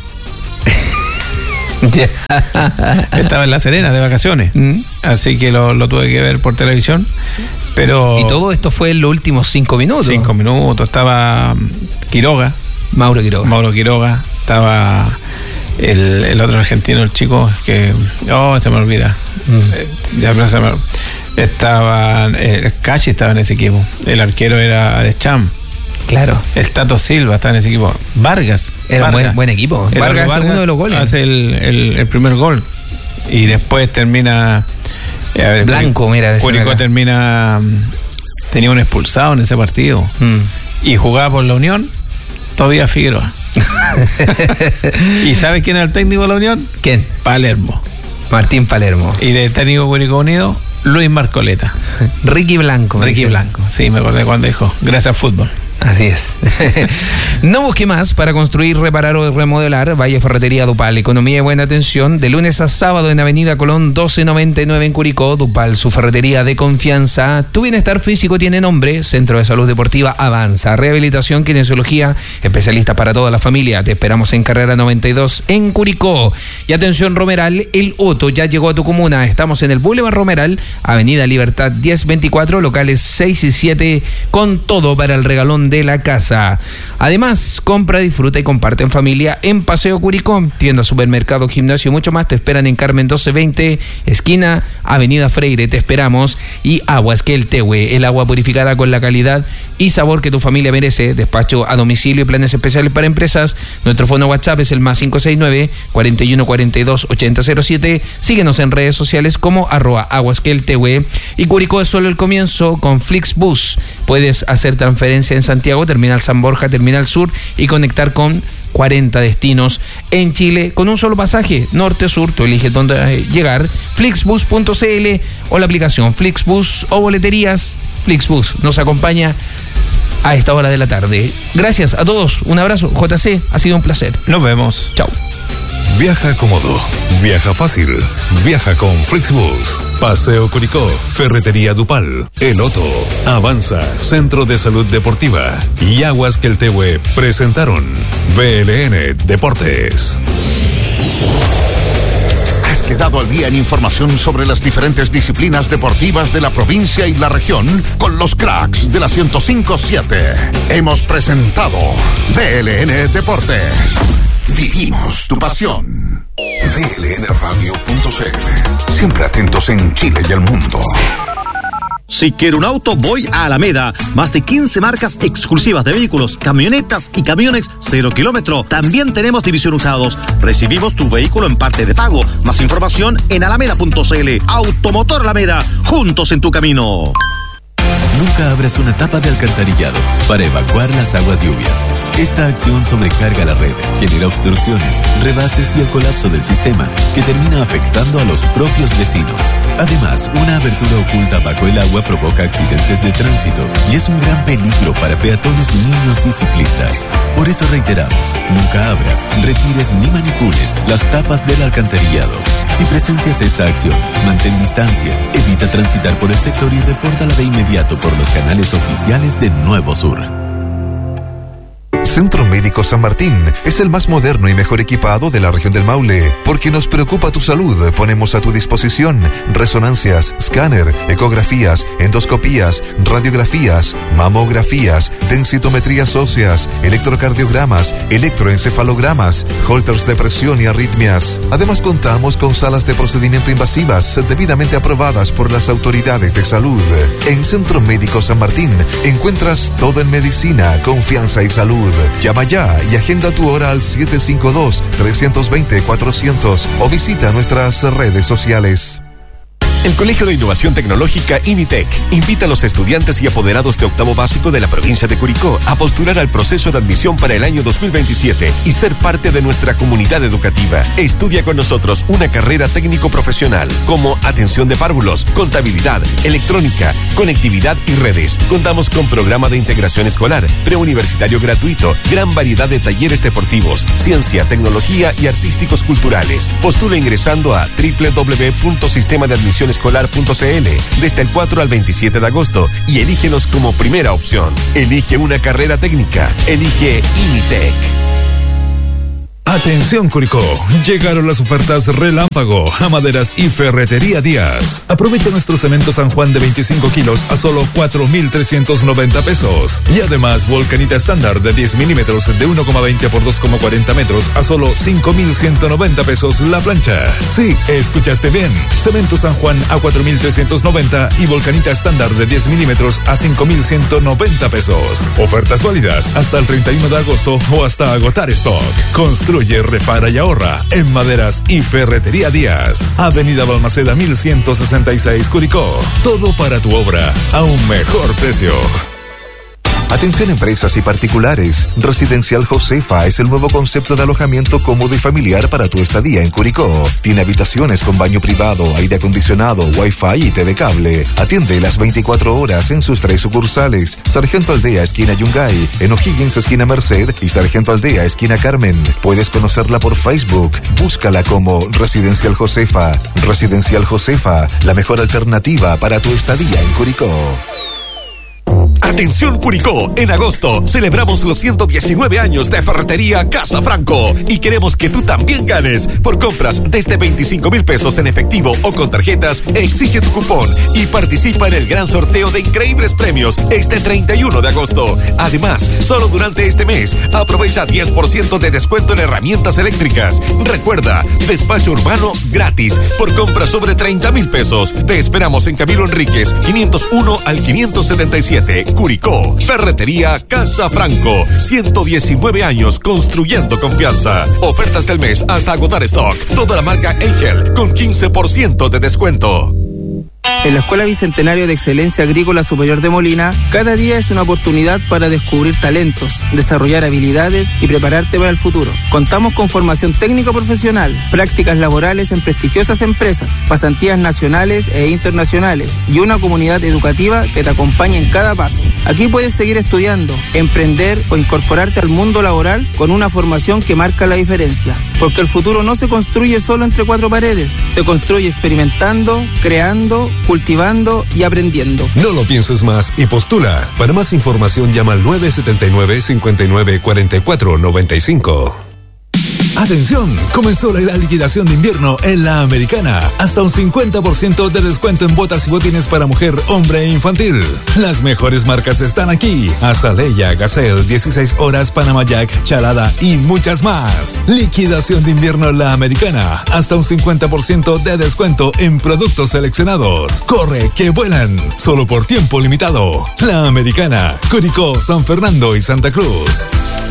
Estaba en La Serena de vacaciones, así que lo tuve que ver por televisión. Pero y todo esto fue en los últimos 5 minutos. 5 minutos. Estaba Mauro Quiroga, estaba el otro argentino, el chico que se me olvida. Estaba el Cachi, estaba en ese equipo. El arquero era Deschamps. Claro. El Tato Silva está en ese equipo. Vargas. Era un buen equipo. Vargas es uno de los goles. Hace el primer gol. Y después termina. Blanco, Curicó termina. Tenía un expulsado en ese partido. Y jugaba por la Unión. Todavía Figueroa. ¿Y sabes quién era el técnico de la Unión? ¿Quién? Palermo. Martín Palermo. Y del técnico Curicó Unido, Luis Marcoleta. Ricky Blanco. Sí, me acordé cuando dijo, gracias fútbol. Así es. No busque más para construir, reparar o remodelar. Vaya Ferretería Dupal. Economía y buena atención. De lunes a sábado en Avenida Colón 1299 en Curicó. Dupal, su ferretería de confianza. Tu bienestar físico tiene nombre. Centro de Salud Deportiva Avanza. Rehabilitación, kinesiología. Especialistas para toda la familia. Te esperamos en Carrera 92 en Curicó. Y atención Romeral, el Otto ya llegó a tu comuna. Estamos en el Boulevard Romeral, Avenida Libertad 1024, locales 6 y 7, con todo para el regalón de la casa. Además, compra, disfruta y comparte en familia en Paseo Curicó. Tienda, supermercado, gimnasio y mucho más te esperan en Carmen 1220, esquina Avenida Freire. Te esperamos. Y Agua Esquel Tehue, el agua purificada con la calidad y sabor que tu familia merece. Despacho a domicilio y planes especiales para empresas. Nuestro fono WhatsApp es el +569 4142 8007. Síguenos en redes sociales como @aguasqueltehue. Y Curicó es solo el comienzo con Flixbus. Puedes hacer transferencia en Santiago, Terminal San Borja, Terminal Sur, y conectar con 40 destinos en Chile con un solo pasaje, norte-sur. Tú eliges dónde llegar. Flixbus.cl o la aplicación Flixbus o boleterías. Flixbus nos acompaña a esta hora de la tarde. Gracias a todos, un abrazo. JC, ha sido un placer. Nos vemos. Chao. Viaja cómodo, viaja fácil, viaja con Flixbus. Paseo Curicó, Ferretería Dupal, El Otto, Avanza, Centro de Salud Deportiva y Aguas Queltehue presentaron BLN Deportes. ¿Has quedado al día en información sobre las diferentes disciplinas deportivas de la provincia y la región? Con los cracks de la 105.7. Hemos presentado BLN Deportes. Vivimos tu pasión. blnradio.cl. Siempre atentos en Chile y el mundo. Si quiero un auto, voy a Alameda. Más de 15 marcas exclusivas de vehículos, camionetas y camiones 0 kilómetro. También tenemos división usados. Recibimos tu vehículo en parte de pago. Más información en alameda.cl. Automotor Alameda, juntos en tu camino. Nunca abras una tapa de alcantarillado para evacuar las aguas lluvias. Esta acción sobrecarga la red, genera obstrucciones, rebases y el colapso del sistema, que termina afectando a los propios vecinos. Además, una abertura oculta bajo el agua provoca accidentes de tránsito y es un gran peligro para peatones, niños y ciclistas. Por eso reiteramos, nunca abras, retires ni manipules las tapas del alcantarillado. Si presencias esta acción, mantén distancia, evita transitar por el sector y repórtala de inmediato por los canales oficiales de Nuevo Sur. Centro Médico San Martín es el más moderno y mejor equipado de la región del Maule. Porque nos preocupa tu salud, ponemos a tu disposición resonancias, escáner, ecografías, endoscopías, radiografías, mamografías, densitometrías óseas, electrocardiogramas, electroencefalogramas, holters de presión y arritmias. Además contamos con salas de procedimiento invasivas debidamente aprobadas por las autoridades de salud. En Centro Médico San Martín encuentras todo en medicina, confianza y salud. Llama ya y agenda tu hora al 752-320-400 o visita nuestras redes sociales. El Colegio de Innovación Tecnológica INITEC invita a los estudiantes y apoderados de octavo básico de la provincia de Curicó a postular al proceso de admisión para el año 2027 y ser parte de nuestra comunidad educativa. Estudia con nosotros una carrera técnico-profesional como atención de párvulos, contabilidad, electrónica, conectividad y redes. Contamos con programa de integración escolar, preuniversitario gratuito, gran variedad de talleres deportivos, ciencia, tecnología y artísticos culturales. Postula ingresando a www.sistemadeadmisionescolar.cl desde el 4 al 27 de agosto y elígenos como primera opción. Elige una carrera técnica. Elige INITEC. Atención Curicó, llegaron las ofertas relámpago a Maderas y Ferretería Díaz. Aprovecha nuestro cemento San Juan de 25 kilos a solo 4,390 pesos. Y además volcanita estándar de 10 milímetros de 1,20 por 2,40 metros a solo 5,190 pesos la plancha. Sí, escuchaste bien. Cemento San Juan a 4,390 y volcanita estándar de 10 milímetros a 5,190 pesos. Ofertas válidas hasta el 31 de agosto o hasta agotar stock. Construye, repara y ahorra en Maderas y Ferretería Díaz. Avenida Balmaceda 1166 Curicó. Todo para tu obra a un mejor precio. Atención empresas y particulares. Residencial Josefa es el nuevo concepto de alojamiento cómodo y familiar para tu estadía en Curicó. Tiene habitaciones con baño privado, aire acondicionado, wifi y TV cable. Atiende las 24 horas en sus 3 sucursales: Sargento Aldea, esquina Yungay, en O'Higgins, esquina Merced, y Sargento Aldea, esquina Carmen. Puedes conocerla por Facebook. Búscala como Residencial Josefa. Residencial Josefa, la mejor alternativa para tu estadía en Curicó. Atención Curicó, en agosto celebramos los 119 años de Ferretería Casa Franco y queremos que tú también ganes. Por compras desde 25,000 pesos en efectivo o con tarjetas, exige tu cupón y participa en el gran sorteo de increíbles premios este 31 de agosto. Además, solo durante este mes, aprovecha 10% de descuento en herramientas eléctricas. Recuerda, despacho urbano gratis por compras sobre 30,000 pesos. Te esperamos en Camilo Enríquez, 501 al 577. Curicó, Ferretería Casa Franco, 119 años construyendo confianza. Ofertas del mes hasta agotar stock. Toda la marca Angel con 15% de descuento. En la Escuela Bicentenario de Excelencia Agrícola Superior de Molina, cada día es una oportunidad para descubrir talentos, desarrollar habilidades y prepararte para el futuro. Contamos con formación técnica profesional, prácticas laborales en prestigiosas empresas, pasantías nacionales e internacionales y una comunidad educativa que te acompaña en cada paso. Aquí puedes seguir estudiando, emprender o incorporarte al mundo laboral con una formación que marca la diferencia. Porque el futuro no se construye solo entre 4 paredes, se construye experimentando, creando, cultivando y aprendiendo. No lo pienses más y postula. Para más información llama al 979-5944-95. ¡Atención! Comenzó la gran liquidación de invierno en La Americana. Hasta un 50% de descuento en botas y botines para mujer, hombre e infantil. Las mejores marcas están aquí. Azaleya, Gazelle, 16 horas, Panama Jack, Charada y muchas más. Liquidación de invierno La Americana. Hasta un 50% de descuento en productos seleccionados. ¡Corre, que vuelan! Solo por tiempo limitado. La Americana, Curicó, San Fernando y Santa Cruz.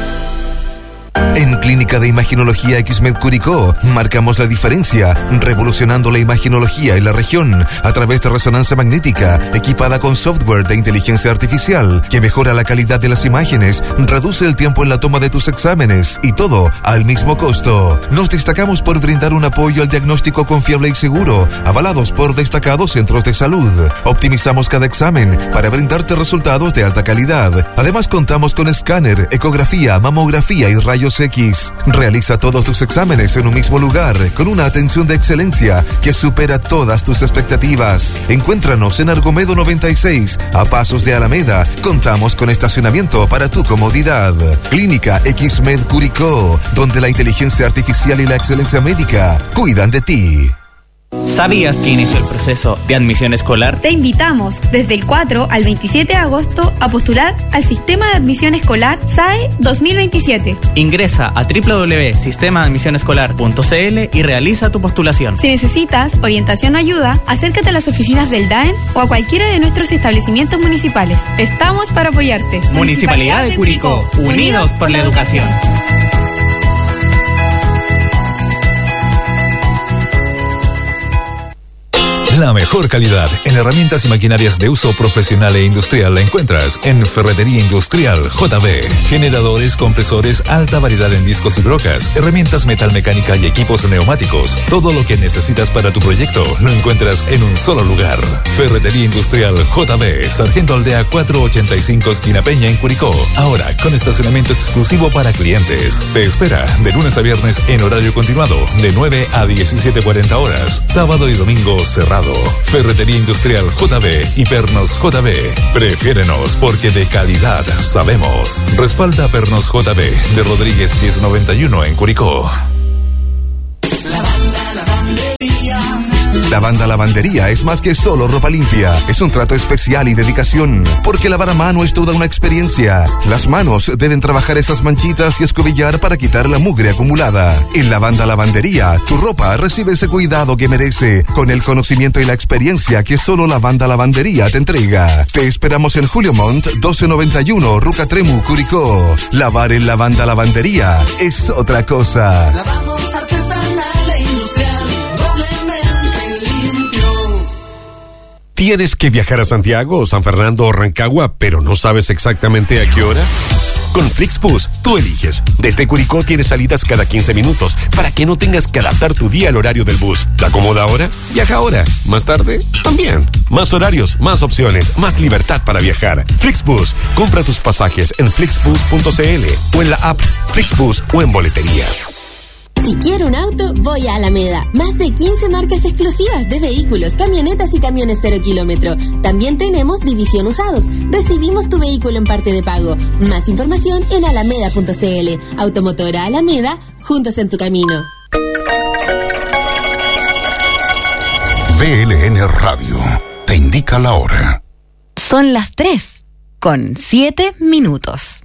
En Clínica de Imaginología XMED Curicó marcamos la diferencia, revolucionando la imaginología en la región a través de resonancia magnética equipada con software de inteligencia artificial que mejora la calidad de las imágenes, reduce el tiempo en la toma de tus exámenes y todo al mismo costo. Nos destacamos por brindar un apoyo al diagnóstico confiable y seguro, avalados por destacados centros de salud. Optimizamos cada examen para brindarte resultados de alta calidad. Además contamos con escáner, ecografía, mamografía y rayos X. Realiza todos tus exámenes en un mismo lugar con una atención de excelencia que supera todas tus expectativas. Encuéntranos en Argomedo 96, a pasos de Alameda. Contamos con estacionamiento para tu comodidad. Clínica XMED Curicó, donde la inteligencia artificial y la excelencia médica cuidan de ti. ¿Sabías que inició el proceso de admisión escolar? Te invitamos desde el 4 al 27 de agosto a postular al Sistema de Admisión Escolar SAE 2027. Ingresa a www.sistemadeadmisionescolar.cl y realiza tu postulación. Si necesitas orientación o ayuda, acércate a las oficinas del DAEM o a cualquiera de nuestros establecimientos municipales. Estamos para apoyarte. Municipalidad de Curicó, unidos por la educación. La mejor calidad en herramientas y maquinarias de uso profesional e industrial la encuentras en Ferretería Industrial JB. Generadores, compresores, alta variedad en discos y brocas, herramientas metalmecánica y equipos neumáticos. Todo lo que necesitas para tu proyecto lo encuentras en un solo lugar. Ferretería Industrial JB, Sargento Aldea 485 esquina Peña en Curicó. Ahora con estacionamiento exclusivo para clientes. Te espera de lunes a viernes en horario continuado de 9 a 17:40 horas. Sábado y domingo cerrado. Ferretería Industrial JB y Pernos JB. Prefiérenos porque de calidad sabemos. Respalda Pernos JB de Rodríguez 1091 en Curicó. Lavanda Lavandería es más que solo ropa limpia. Es un trato especial y dedicación, porque lavar a mano es toda una experiencia. Las manos deben trabajar esas manchitas y escobillar para quitar la mugre acumulada. En Lavanda Lavandería, tu ropa recibe ese cuidado que merece, con el conocimiento y la experiencia que solo Lavanda Lavandería te entrega. Te esperamos en Julio Montt 1291, Ruca Tremu, Curicó. Lavar en Lavanda Lavandería es otra cosa. Lavamos artesanal e industrial, doblemente limpio. ¿Tienes que viajar a Santiago, San Fernando o Rancagua, pero no sabes exactamente a qué hora? Con Flixbus, tú eliges. Desde Curicó tienes salidas cada 15 minutos para que no tengas que adaptar tu día al horario del bus. ¿Te acomoda ahora? Viaja ahora. ¿Más tarde? También. Más horarios, más opciones, más libertad para viajar. Flixbus. Compra tus pasajes en flixbus.cl o en la app Flixbus o en boleterías. Si quiero un auto, voy a Alameda. Más de 15 marcas exclusivas de vehículos, camionetas y camiones 0 kilómetro. También tenemos división usados. Recibimos tu vehículo en parte de pago. Más información en alameda.cl. Automotora Alameda, juntos en tu camino. VLN Radio te indica la hora. Son las 3:07.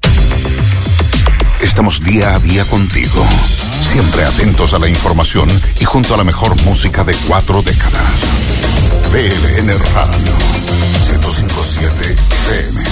Estamos día a día contigo, siempre atentos a la información y junto a la mejor música de 4 décadas. VLN Radio 105.7 FM.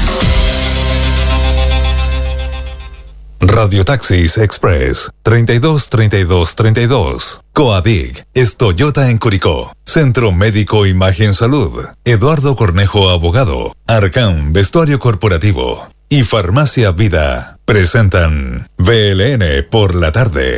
Radio Taxis Express 323232. Coadig es Toyota en Curicó. Centro Médico Imagen Salud. Eduardo Cornejo Abogado. Arcán Vestuario Corporativo. Y Farmacia Vida presentan VLN por la tarde.